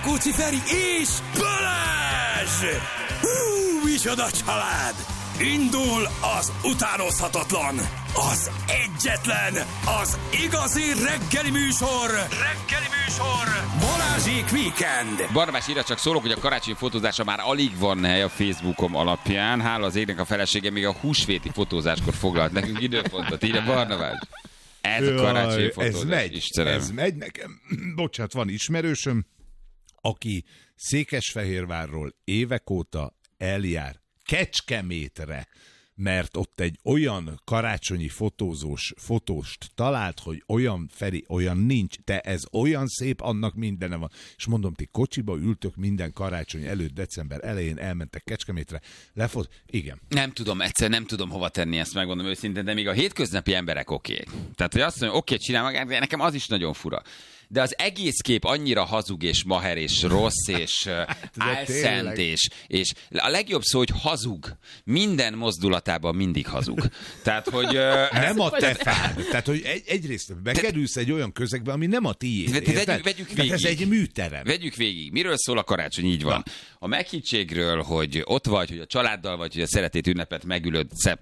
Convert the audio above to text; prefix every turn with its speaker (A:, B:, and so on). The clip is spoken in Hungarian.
A: Rákóczi Feri és Balázs! Hú, micsoda család! Indul az utánozhatatlan, az egyetlen, az igazi reggeli műsor, Balázsék Weekend.
B: Barnabás írja, csak szólok, hogy a karácsonyi fotózása már alig van hely a Facebookom alapján. Hála az égnek, a felesége még a húsvéti fotózáskor foglalt nekünk időpontot, írja Barnabás. Ez a karácsonyi fotózás,
C: ez megy nekem. Bocsánat, van ismerősöm, aki Székesfehérvárról évek óta eljár Kecskemétre, mert ott egy olyan karácsonyi fotóst talált, hogy olyan, Feri, olyan nincs, de ez olyan szép, annak mindene van. És mondom, ti kocsiba ültök minden karácsony előtt, december elején elmentek Kecskemétre, igen.
B: Nem tudom, egyszerűen nem tudom hova tenni ezt, megmondom őszintén, de még a hétköznapi emberek oké. Tehát, hogy azt mondja, oké, csinál magát, de nekem az is nagyon fura. De az egész kép annyira hazug és maher és rossz és álszent és a legjobb szó, hogy hazug. Minden mozdulatában mindig hazug. Tehát, hogy...
C: nem a te fád. Tehát, hogy egyrészt bekerülsz egy olyan közegbe, ami nem a tiéd.
B: Vegyük végig.
C: Ez egy műterem.
B: Vegyük végig. Miről szól a karácsony? Így van. A meghittségről, hogy ott vagy, hogy a családdal vagy, hogy a szeretét ünnepet megülöd